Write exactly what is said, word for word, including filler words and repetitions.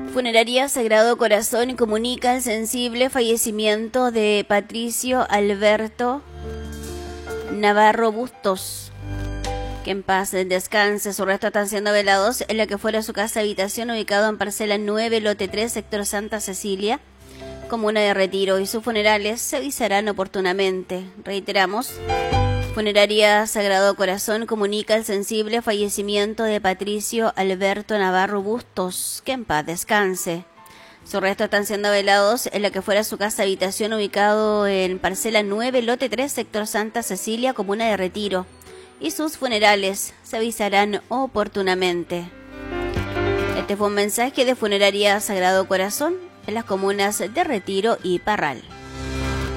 Funeraria Sagrado Corazón comunica el sensible fallecimiento de Patricio Alberto Navarro Bustos. Que en paz descanse. Sus restos están siendo velados en la que fuera su casa habitación ubicado en parcela nueve, lote tres, sector Santa Cecilia, comuna de Retiro, y sus funerales se avisarán oportunamente. Reiteramos. Funeraria Sagrado Corazón comunica el sensible fallecimiento de Patricio Alberto Navarro Bustos, que en paz descanse. Sus restos están siendo velados en la que fuera su casa habitación ubicado en parcela nueve, lote tres, sector Santa Cecilia, comuna de Retiro, y sus funerales se avisarán oportunamente. Este fue un mensaje de Funeraria Sagrado Corazón en las comunas de Retiro y Parral.